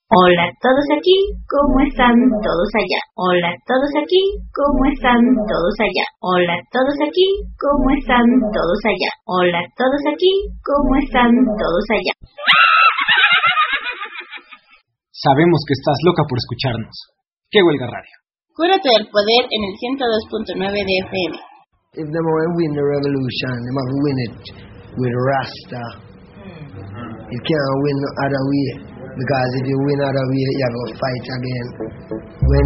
Hola a todos aquí, ¿cómo están todos allá? Hola a todos aquí, ¿cómo están todos allá? Hola a todos aquí, ¿cómo están todos allá? Hola a todos aquí, ¿cómo están todos allá? Sabemos que estás loca por escucharnos. ¡Qué huelga radio! Cúrate del poder en el 102.9 de FM. If them want to win the revolution, they must win it with Rasta. You can't win no other way. Because if you win other way, you have to fight again. When